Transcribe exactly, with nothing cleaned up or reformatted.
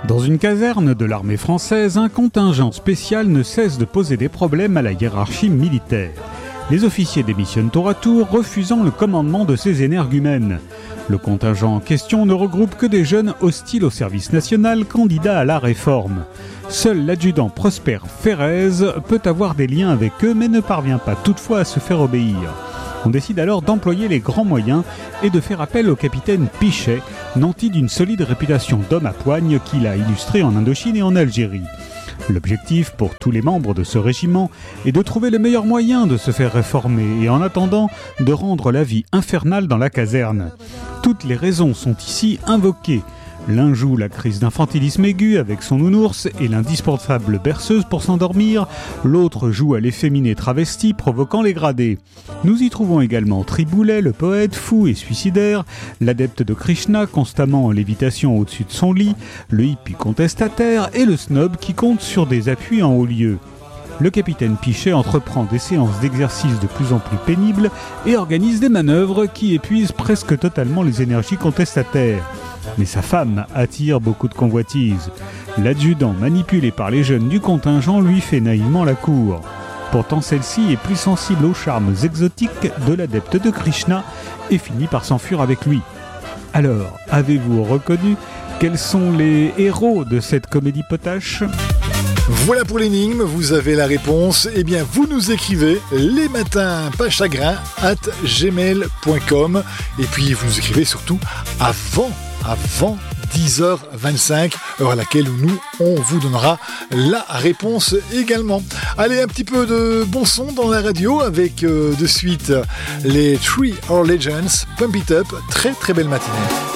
Dans une caserne de l'armée française, un contingent spécial ne cesse de poser des problèmes à la hiérarchie militaire. Les officiers démissionnent tour à tour, refusant le commandement de ces énergumènes. Le contingent en question ne regroupe que des jeunes hostiles au service national, candidats à la réforme. Seul l'adjudant Prosper Ferrez peut avoir des liens avec eux, mais ne parvient pas toutefois à se faire obéir. On décide alors d'employer les grands moyens et de faire appel au capitaine Pichet, nanti d'une solide réputation d'homme à poigne qu'il a illustré en Indochine et en Algérie. L'objectif pour tous les membres de ce régiment est de trouver le meilleur moyen de se faire réformer et en attendant de rendre la vie infernale dans la caserne. Toutes les raisons sont ici invoquées. L'un joue la crise d'infantilisme aigu avec son nounours et l'indispensable berceuse pour s'endormir, l'autre joue à l'efféminé travesti provoquant les gradés. Nous y trouvons également Triboulet, le poète fou et suicidaire, l'adepte de Krishna constamment en lévitation au-dessus de son lit, le hippie contestataire et le snob qui compte sur des appuis en haut lieu. Le capitaine Pichet entreprend des séances d'exercice de plus en plus pénibles et organise des manœuvres qui épuisent presque totalement les énergies contestataires. Mais sa femme attire beaucoup de convoitises. L'adjudant, manipulé par les jeunes du contingent, lui fait naïvement la cour. Pourtant, celle-ci est plus sensible aux charmes exotiques de l'adepte de Krishna et finit par s'enfuir avec lui. Alors, avez-vous reconnu quels sont les héros de cette comédie potache ? Voilà pour l'énigme, vous avez la réponse. Eh bien, vous nous écrivez les matins pas chagrin arobase gmail point com et puis vous nous écrivez surtout avant, avant dix heures vingt-cinq, heure à laquelle nous, on vous donnera la réponse également. Allez, un petit peu de bon son dans la radio avec euh, de suite les Three Our Legends, Pump It Up. Très très belle matinée.